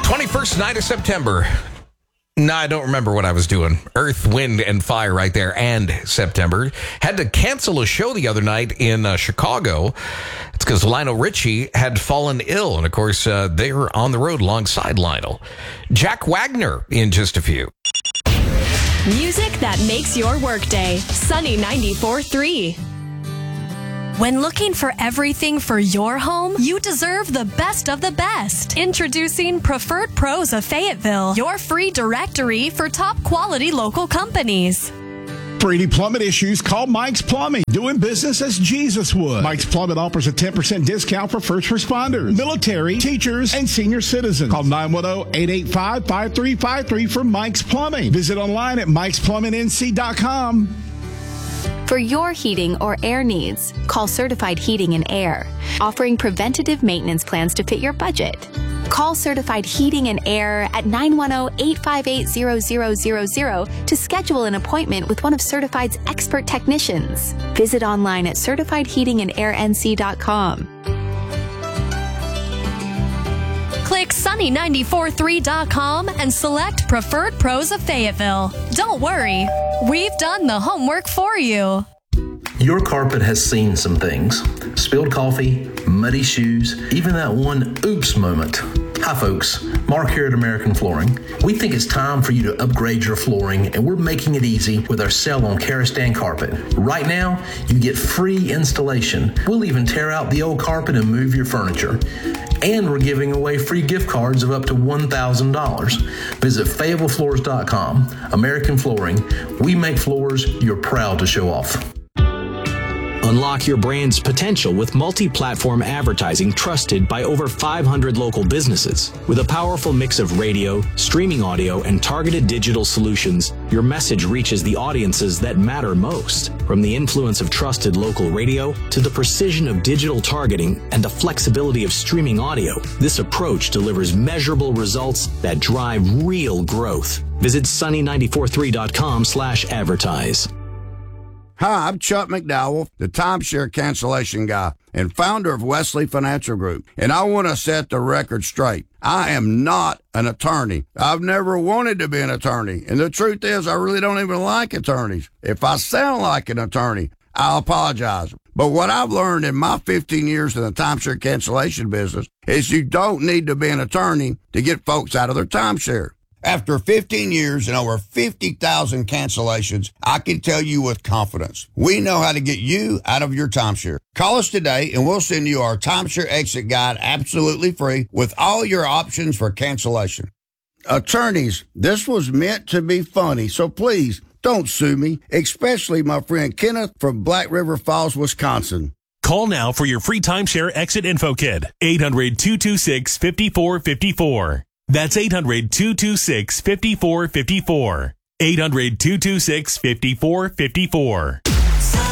21st night of September. No, I don't remember what I was doing. Earth, Wind, and Fire right there, and September. Had to cancel a show the other night in Chicago. It's because Lionel Richie had fallen ill, and of course, they were on the road alongside Lionel. Jack Wagner in just a few. Music that makes your workday. Sunny 94.3. When looking for everything for your home, you deserve the best of the best. Introducing Preferred Pros of Fayetteville, your free directory for top quality local companies. For any plumbing issues, call Mike's Plumbing. Doing business as Jesus would. Mike's Plumbing offers a 10% discount for first responders, military, teachers, and senior citizens. Call 910-885-5353 for Mike's Plumbing. Visit online at mikesplumbingnc.com. For your heating or air needs, call Certified Heating and Air, offering preventative maintenance plans to fit your budget. Call Certified Heating and Air at 910-858-0000 to schedule an appointment with one of Certified's expert technicians. Visit online at certifiedheatingandairnc.com. Click sunny943.com and select Preferred Pros of Fayetteville. Don't worry, we've done the homework for you. Your carpet has seen some things. Spilled coffee, muddy shoes, even that one oops moment. Hi folks, Mark here at American Flooring. We think it's time for you to upgrade your flooring, and we're making it easy with our sale on Karastan carpet. Right now, you get free installation. We'll even tear out the old carpet and move your furniture. And we're giving away free gift cards of up to $1,000. Visit FayettevilleFloors.com. American Flooring. We make floors you're proud to show off. Unlock your brand's potential with multi-platform advertising trusted by over 500 local businesses. With a powerful mix of radio, streaming audio, and targeted digital solutions, your message reaches the audiences that matter most. From the influence of trusted local radio to the precision of digital targeting and the flexibility of streaming audio, this approach delivers measurable results that drive real growth. Visit sunny943.com/advertise. Hi, I'm Chuck McDowell, the timeshare cancellation guy and founder of Wesley Financial Group. And I want to set the record straight. I am not an attorney. I've never wanted to be an attorney. And the truth is, I really don't even like attorneys. If I sound like an attorney, I'll apologize. But what I've learned in my 15 years in the timeshare cancellation business is you don't need to be an attorney to get folks out of their timeshare. After 15 years and over 50,000 cancellations, I can tell you with confidence, we know how to get you out of your timeshare. Call us today and we'll send you our timeshare exit guide absolutely free with all your options for cancellation. Attorneys, this was meant to be funny, so please don't sue me, especially my friend Kenneth from Black River Falls, Wisconsin. Call now for your free timeshare exit info kit. 800-226-5454. That's 800-226-5454. 800-226-5454.